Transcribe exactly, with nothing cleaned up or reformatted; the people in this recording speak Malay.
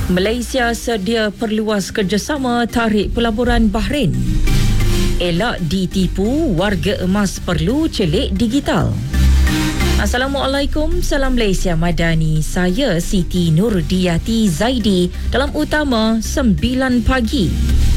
Malaysia sedia perluas kerjasama tarik pelaburan Bahrain. Elak ditipu, warga emas perlu celik digital. Assalamualaikum, salam Malaysia Madani. Saya Siti Nurdiati Zaidi dalam utama sembilan pagi.